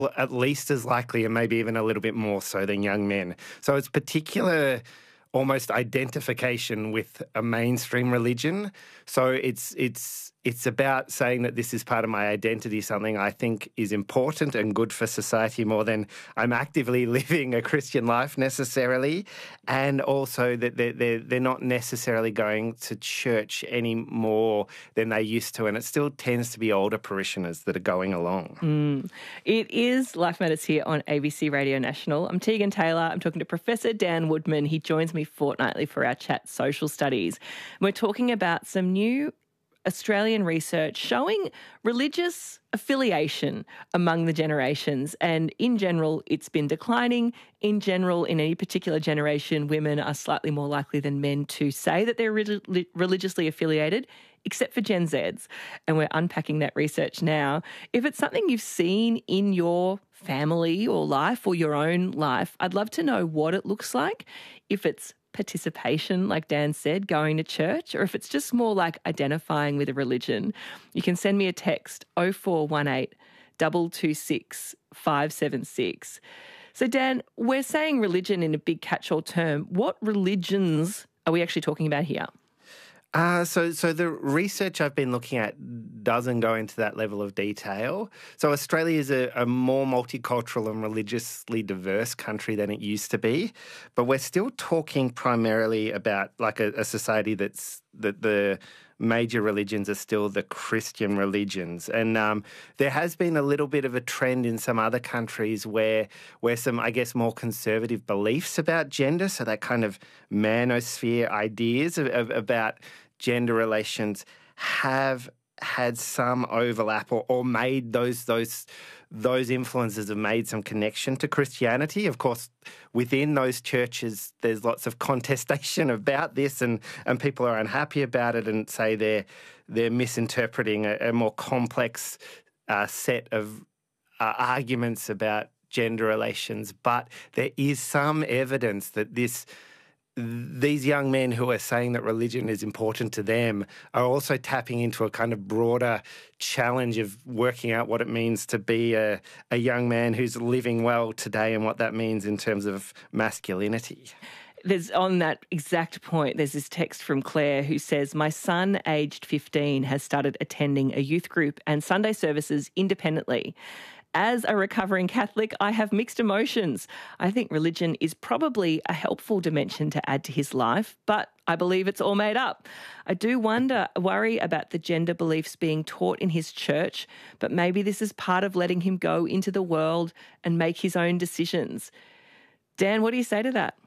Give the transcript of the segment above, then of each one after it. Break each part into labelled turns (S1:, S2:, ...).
S1: at least as likely and maybe even a little bit more so than young men. So it's particular almost identification with a mainstream religion. So it's about saying that this is part of my identity, something I think is important and good for society more than I'm actively living a Christian life necessarily, and also that they're not necessarily going to church any more than they used to, and it still tends to be older parishioners that are going along.
S2: It is Life Matters here on ABC Radio National. I'm Tegan Taylor. I'm talking to Professor Dan Woodman. He joins me fortnightly for our chat, Social Studies. We're talking about some new Australian research showing religious affiliation among the generations, and in general it's been declining. In general, in any particular generation, women are slightly more likely than men to say that they're religiously affiliated, except for Gen Zs, and we're unpacking that research now. If it's something you've seen in your family or life or your own life, I'd love to know what it looks like, if it's participation, like Dan said, going to church, or if it's just more like identifying with a religion. You can send me a text, 0418 226 576. So Dan, we're saying religion in a big catch-all term. What religions are we actually talking about here?
S1: So the research I've been looking at doesn't go into that level of detail. So Australia is a more multicultural and religiously diverse country than it used to be, but we're still talking primarily about like a society that the major religions are still the Christian religions. And there has been a little bit of a trend in some other countries where some, I guess, more conservative beliefs about gender, so that kind of manosphere ideas about gender relations have had some overlap or made those influences have made some connection to Christianity. Of course, within those churches, there's lots of contestation about this, and people are unhappy about it and say they're misinterpreting a more complex set of arguments about gender relations. But there is some evidence that these young men who are saying that religion is important to them are also tapping into a kind of broader challenge of working out what it means to be a young man who's living well today and what that means in terms of masculinity.
S2: On that exact point, there's this text from Claire who says, my son, aged 15, has started attending a youth group and Sunday services independently. As a recovering Catholic, I have mixed emotions. I think religion is probably a helpful dimension to add to his life, but I believe it's all made up. I do worry about the gender beliefs being taught in his church, but maybe this is part of letting him go into the world and make his own decisions. Dan, what do you say to that?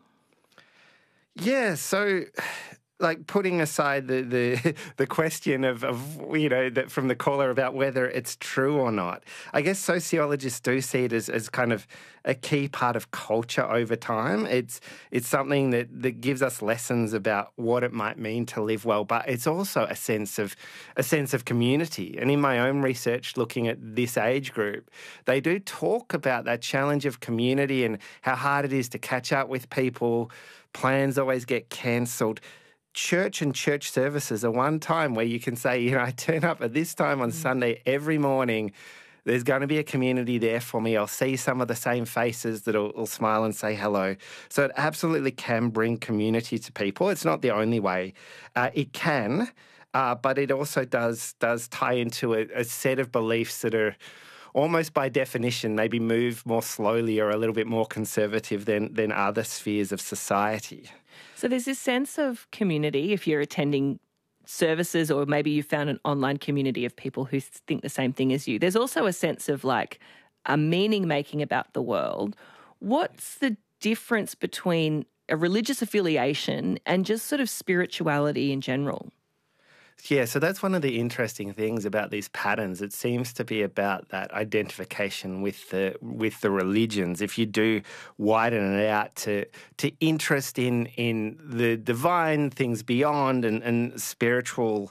S1: Yeah, so like putting aside the question of that from the caller about whether it's true or not, I guess sociologists do see it as kind of a key part of culture over time. It's something that gives us lessons about what it might mean to live well, but it's also a sense of community. And in my own research looking at this age group, they do talk about that challenge of community and how hard it is to catch up with people. Plans always get cancelled. Church and church services are one time where you can say, I turn up at this time on Sunday every morning. There's going to be a community there for me. I'll see some of the same faces that'll smile and say hello. So it absolutely can bring community to people. It's not the only way. It can, but it also does tie into a set of beliefs that are almost by definition maybe move more slowly or a little bit more conservative than other spheres of society.
S2: So there's this sense of community if you're attending services, or maybe you found an online community of people who think the same thing as you. There's also a sense of like a meaning making about the world. What's the difference between a religious affiliation and just sort of spirituality in general?
S1: Yeah, so that's one of the interesting things about these patterns. It seems to be about that identification with the religions. If you do widen it out to interest in the divine, things beyond, and spiritual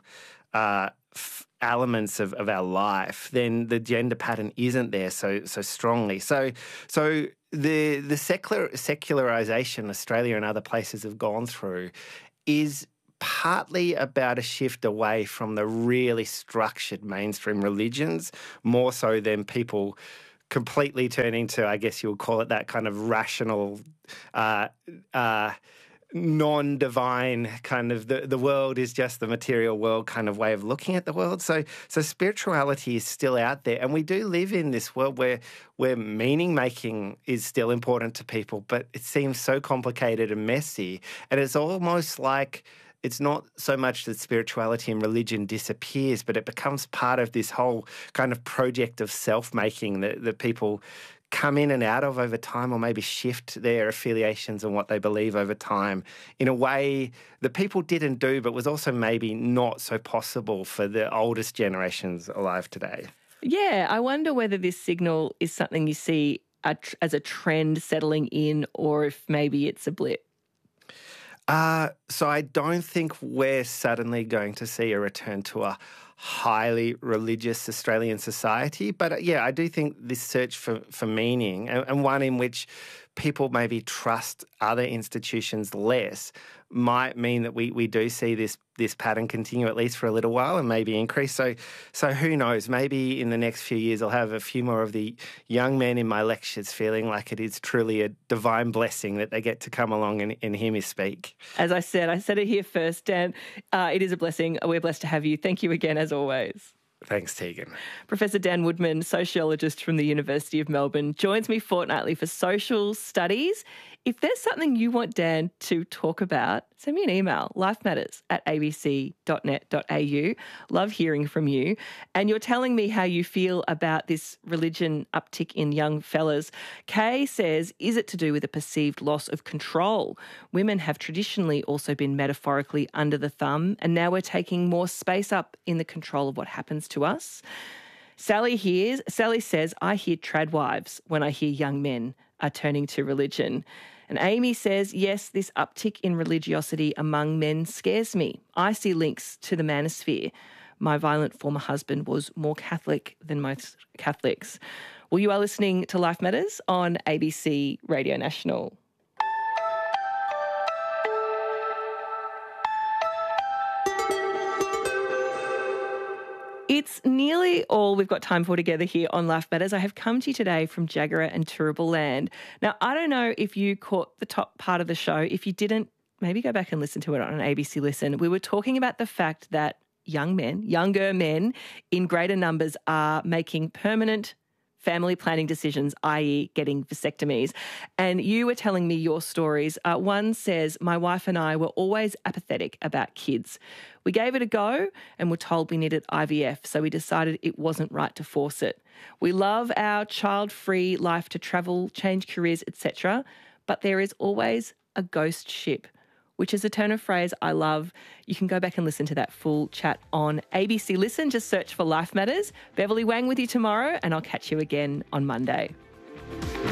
S1: elements of our life, then the gender pattern isn't there so strongly. So the secularization Australia and other places have gone through is partly about a shift away from the really structured mainstream religions, more so than people completely turning to, I guess you'll call it that kind of rational, non-divine kind of the world is just the material world kind of way of looking at the world. So spirituality is still out there, and we do live in this world where meaning making is still important to people, but it seems so complicated and messy, and it's almost like it's not so much that spirituality and religion disappears, but it becomes part of this whole kind of project of self-making that people come in and out of over time, or maybe shift their affiliations and what they believe over time in a way that people didn't do, but was also maybe not so possible for the oldest generations alive today.
S2: Yeah, I wonder whether this signal is something you see as a trend settling in, or if maybe it's a blip.
S1: So I don't think we're suddenly going to see a return to a highly religious Australian society. But yeah, I do think this search for meaning, and one in which people maybe trust other institutions less, might mean that we do see this pattern continue at least for a little while and maybe increase. So who knows? Maybe in the next few years I'll have a few more of the young men in my lectures feeling like it is truly a divine blessing that they get to come along and hear me speak.
S2: As I said it here first, Dan. It is a blessing. We're blessed to have you. Thank you again, as always.
S1: Thanks, Tegan.
S2: Professor Dan Woodman, sociologist from the University of Melbourne, joins me fortnightly for Social Studies. If there's something you want Dan to talk about, send me an email, lifematters@abc.net.au. Love hearing from you. And you're telling me how you feel about this religion uptick in young fellas. Kay says, is it to do with a perceived loss of control? Women have traditionally also been metaphorically under the thumb, and now we're taking more space up in the control of what happens to us. Sally says, I hear tradwives when I hear young men are turning to religion. And Amy says, yes, this uptick in religiosity among men scares me. I see links to the manosphere. My violent former husband was more Catholic than most Catholics. Well, you are listening to Life Matters on ABC Radio National. It's nearly all we've got time for together here on Life Matters. I have come to you today from Jagera and Turrbal Land. Now, I don't know if you caught the top part of the show. If you didn't, maybe go back and listen to it on ABC Listen. We were talking about the fact that younger men in greater numbers are making permanent family planning decisions, i.e. getting vasectomies. And you were telling me your stories. One says, my wife and I were always apathetic about kids. We gave it a go and were told we needed IVF, so we decided it wasn't right to force it. We love our child-free life to travel, change careers, etc., but there is always a ghost ship, which is a turn of phrase I love. You can go back and listen to that full chat on ABC Listen. Just search for Life Matters. Beverly Wang with you tomorrow, and I'll catch you again on Monday.